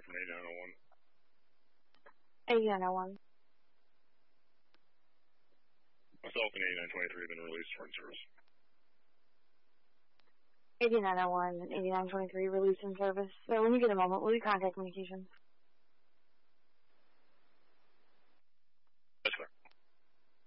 from 8901. 8901. Myself and 8923 have been released for in-service. 8901 and 8923 released in service. So when you get a moment, will you contact communications?